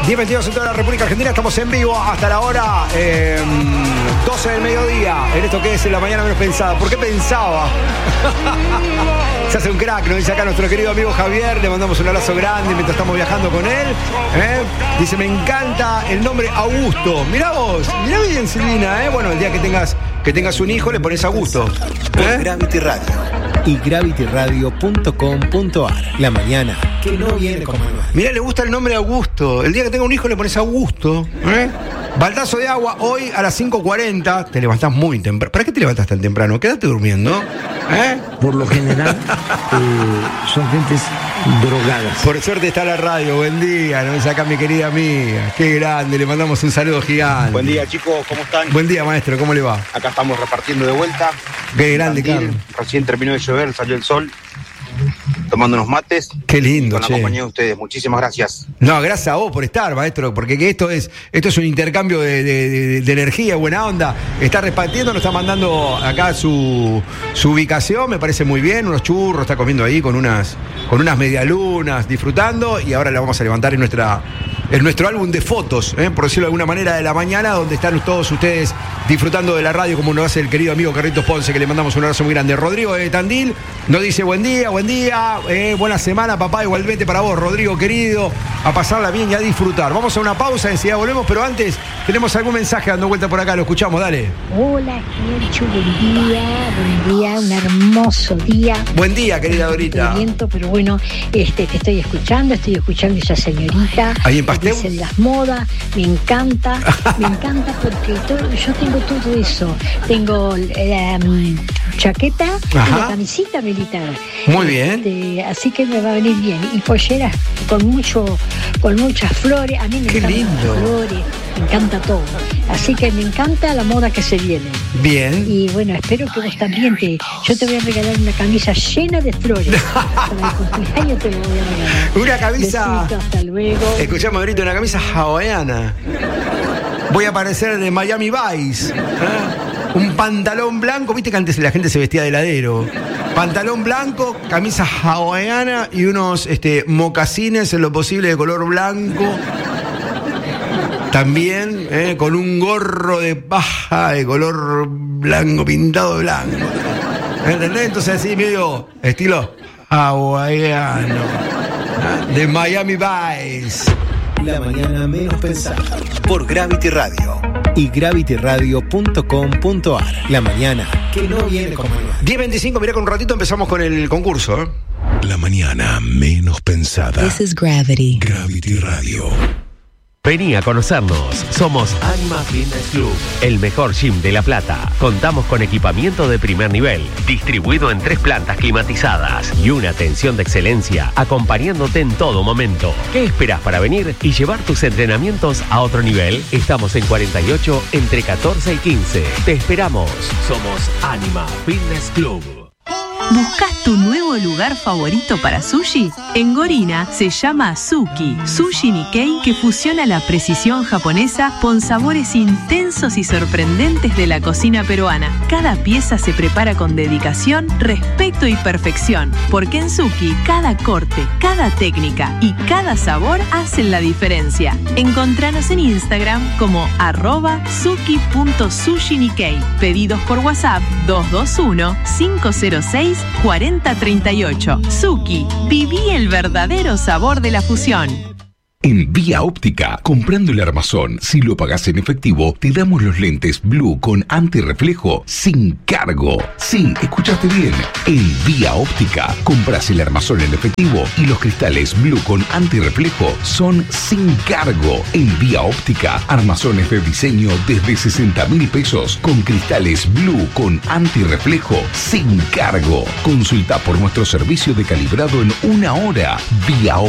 10:22 en toda la República Argentina. Estamos en vivo hasta la hora 12 del mediodía. En esto que es en la mañana menos pensada. ¿Por qué pensaba? Se hace un crack, nos dice acá nuestro querido amigo Javier. Le mandamos un abrazo grande mientras estamos viajando con él. Dice, me encanta el nombre Augusto. Mirá vos, mirá bien, Silvina. Bueno, el día que tengas un hijo le pones Augusto. Gravity Radio y gravityradio.com.ar. La mañana que no viene con manual. Mirá, le gusta el nombre Augusto. El día que tenga un hijo le pones Augusto. Baldazo de agua hoy a las 5:40. Te levantás muy temprano. ¿Para qué te levantás tan temprano? Quédate durmiendo. Por lo general son gentes drogadas. Por suerte está la radio. Buen día. Nos dice acá mi querida amiga. Qué grande. Le mandamos un saludo gigante. Buen día, chicos. ¿Cómo están? Buen día, maestro. ¿Cmo le va? Acá estamos repartiendo de vuelta. Qué grande, Carlos. Recién terminó de llover, salió el sol. Tomando unos mates. Qué lindo, con la compañía de ustedes. Muchísimas gracias. No, gracias a vos por estar, maestro, porque esto es un intercambio de energía, buena onda. Está repartiendo, nos está mandando acá su ubicación, me parece muy bien, unos churros, está comiendo ahí con unas medialunas, disfrutando, y ahora la vamos a levantar en nuestro álbum de fotos, por decirlo de alguna manera, de la mañana, donde están todos ustedes disfrutando de la radio, como nos hace el querido amigo Carlitos Ponce, que le mandamos un abrazo muy grande. Rodrigo de Tandil nos dice buen día, buena semana, papá, igualmente para vos, Rodrigo querido, a pasarla bien y a disfrutar. Vamos a una pausa, enseguida volvemos, pero antes tenemos algún mensaje dando vuelta por acá, lo escuchamos, dale. Hola, Gerchu, buen día, un hermoso día. Buen día, querida Dorita. Viento, pero bueno, te estoy escuchando esa señorita. Ahí en Pastel. Dicen las modas, me encanta porque yo tengo todo eso. Tengo chaqueta y la camisita militar. Muy bien. Así que me va a venir bien. Y polleras con muchas flores. A mí me encantan las flores, me encanta todo. Así que me encanta la moda que se viene. Bien. Y bueno, espero que vos también yo te voy a regalar una camisa llena de flores. Para el cumpleaños te lo voy a regalar. Una camisa. Besito, hasta luego. Escuchame ahorita, una camisa hawaiana. Voy a aparecer de Miami Vice. Un pantalón blanco, viste que antes la gente se vestía de heladero. Pantalón blanco, camisa hawaiana y unos mocasines en lo posible de color blanco. También con un gorro de paja de color blanco, pintado de blanco. ¿Entendés? Entonces así medio estilo hawaiano. De Miami Vice. La mañana menos pensada. Por Gravity Radio y gravityradio.com.ar. La mañana que no viene con manual. 10:25, mirá, con un ratito empezamos con el concurso. La mañana menos pensada. This is Gravity. Gravity Radio. Vení a conocernos. Somos Anima Fitness Club, el mejor gym de La Plata. Contamos con equipamiento de primer nivel, distribuido en 3 plantas climatizadas y una atención de excelencia, acompañándote en todo momento. ¿Qué esperás para venir y llevar tus entrenamientos a otro nivel? Estamos en 48 entre 14 y 15. Te esperamos. Somos Anima Fitness Club. ¿Buscas tu nuevo lugar favorito para sushi? En Gorina se llama Suki, Sushi Nikkei, que fusiona la precisión japonesa con sabores intensos y sorprendentes de la cocina peruana. Cada pieza se prepara con dedicación, respeto y perfección, porque en Suki cada corte, cada técnica y cada sabor hacen la diferencia. Encontranos en Instagram como @suki.sushinikkei. Pedidos por WhatsApp 221-506-4038. Suki, viví el verdadero sabor de la fusión. En Vía Óptica, comprando el armazón, si lo pagás en efectivo, te damos los lentes Blue con antirreflejo sin cargo. Sí, escuchaste bien. En Vía Óptica, compras el armazón en efectivo y los cristales Blue con antirreflejo son sin cargo. En Vía Óptica, armazones de diseño desde 60.000 pesos con cristales Blue con antirreflejo sin cargo. Consulta por nuestro servicio de calibrado en 1 hora. Vía Óptica.